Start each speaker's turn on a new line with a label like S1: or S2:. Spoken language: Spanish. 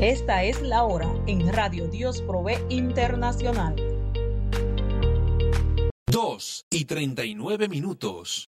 S1: Esta es la hora en Radio Dios Provee Internacional.
S2: 2:39.